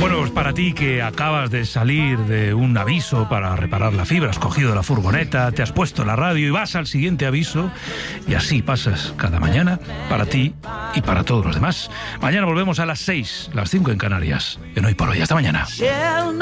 Bueno, pues para ti que acabas de salir de un aviso para reparar la fibra, has cogido la furgoneta, te has puesto la radio y vas al siguiente aviso, y así pasas cada mañana para ti y para todos los demás. Mañana volvemos a las 6, las 5 en Canarias, en Hoy por Hoy. Hasta mañana.